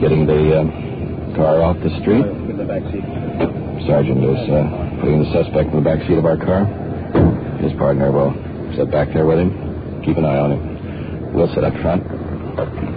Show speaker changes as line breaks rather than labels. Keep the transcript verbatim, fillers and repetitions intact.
getting the uh, car off the street.
In the back seat.
Sergeant is uh, putting the suspect in the back seat of our car. His partner will sit back there with him. Keep an eye on him. We'll sit up front.